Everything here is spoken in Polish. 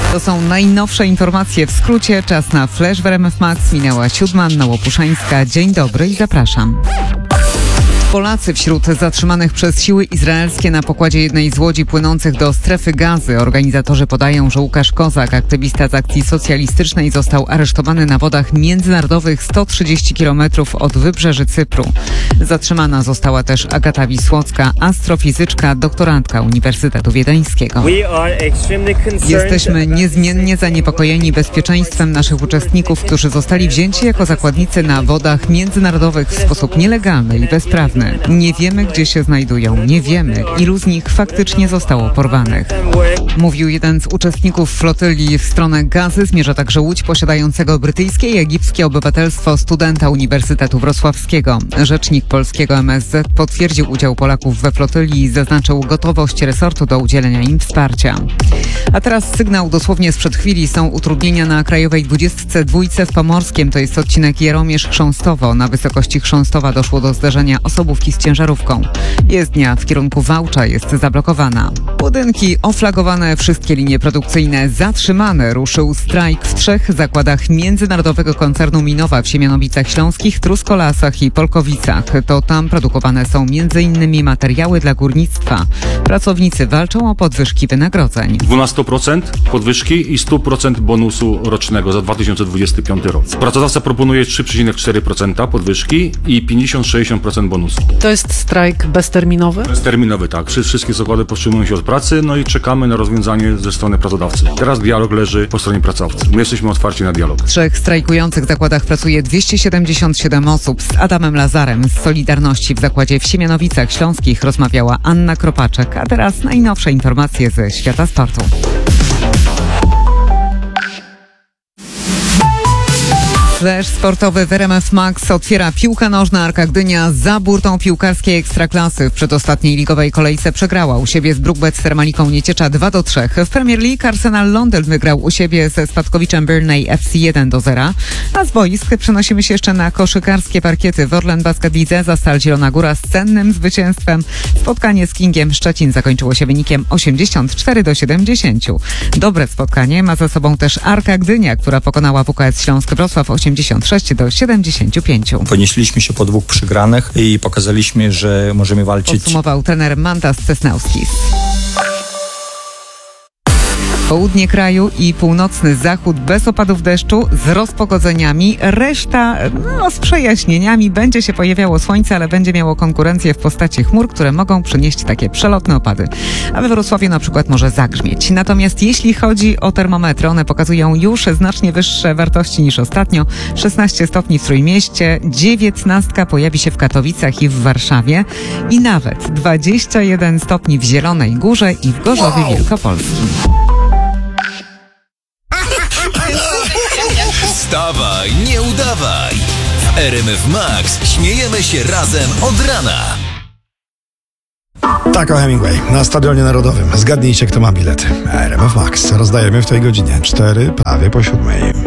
To są najnowsze informacje w skrócie. Czas na Flash w RMF Max. Minęła 7. Anna Łopuszańska. Dzień dobry i zapraszam. Polacy wśród zatrzymanych przez siły izraelskie na pokładzie jednej z łodzi płynących do strefy Gazy. Organizatorzy podają, że Łukasz Kozak, aktywista z akcji socjalistycznej, został aresztowany na wodach międzynarodowych 130 km od wybrzeży Cypru. Zatrzymana została też Agata Wisłocka, astrofizyczka, doktorantka Uniwersytetu Wiedeńskiego. Jesteśmy niezmiennie zaniepokojeni bezpieczeństwem naszych uczestników, którzy zostali wzięci jako zakładnicy na wodach międzynarodowych w sposób nielegalny i bezprawny. Nie wiemy, gdzie się znajdują. Nie wiemy, ilu z nich faktycznie zostało porwanych. Mówił jeden z uczestników flotyli w stronę Gazy. Zmierza także łódź posiadającego brytyjskie i egipskie obywatelstwo studenta Uniwersytetu Wrocławskiego. Rzecznik polskiego MSZ potwierdził udział Polaków we flotyli i zaznaczył gotowość resortu do udzielenia im wsparcia. A teraz sygnał dosłownie sprzed chwili. Są utrudnienia na Krajowej 22 w Pomorskiem. To jest odcinek Jaromierz-Chrząstowo. Na wysokości Chrząstowa doszło do zderzenia osobówki z ciężarówką. Jezdnia w kierunku Wałcza jest zablokowana. Budynki oflagowane, wszystkie linie produkcyjne zatrzymane. Ruszył strajk w 3 zakładach międzynarodowego koncernu Minowa w Siemianowicach Śląskich, Truskolasach i Polkowicach. To tam produkowane są m.in. materiały dla górnictwa. Pracownicy walczą o podwyżki wynagrodzeń. 12% podwyżki i 100% bonusu rocznego za 2025 rok. Pracodawca proponuje 3,4% podwyżki i 50-60% bonusu. To jest strajk bezterminowy? Bezterminowy, tak. Wszystkie zakłady powstrzymują się od pracy, no i czekamy na rozwiązanie ze strony pracodawcy. Teraz dialog leży po stronie pracodawcy. My jesteśmy otwarci na dialog. W 3 strajkujących zakładach pracuje 277 osób. Z Adamem Lazarem z Solidarności w zakładzie w Siemianowicach Śląskich rozmawiała Anna Kropaczek. A teraz najnowsze informacje ze świata sportu. Flash sportowy w RMF Max otwiera piłka nożna. Arka Gdynia za burtą piłkarskiej Ekstraklasy. W przedostatniej ligowej kolejce przegrała u siebie z Brookbet Termaliką Nieciecza 2-3. W Premier League Arsenal Londyn wygrał u siebie ze spadkowiczem Burnley FC 1-0. A z boisk przenosimy się jeszcze na koszykarskie parkiety. W Orlen Basket Lidze za Stal Zielona Góra z cennym zwycięstwem. Spotkanie z Kingiem Szczecin zakończyło się wynikiem 84-70. Dobre spotkanie ma za sobą też Arka Gdynia, która pokonała WKS Śląsk Wrocław 86-75. Ponieśliśmy się po 2 przegranych i pokazaliśmy, że możemy walczyć. Podsumował trener Mantas Cesnauskis. Południe kraju i północny zachód bez opadów deszczu z rozpogodzeniami. Reszta z przejaśnieniami. Będzie się pojawiało słońce, ale będzie miało konkurencję w postaci chmur, które mogą przynieść takie przelotne opady. A we Wrocławiu na przykład może zagrzmieć. Natomiast jeśli chodzi o termometry, one pokazują już znacznie wyższe wartości niż ostatnio. 16 stopni w Trójmieście, 19 pojawi się w Katowicach i w Warszawie i nawet 21 stopni w Zielonej Górze i w Gorzowie Wielkopolskim. Wstawaj, nie udawaj! W RMF Max śmiejemy się razem od rana. Tak, o Hemingway na Stadionie Narodowym. Zgadnijcie, kto ma bilety. RMF Max rozdajemy w tej godzinie 4 prawie po 7.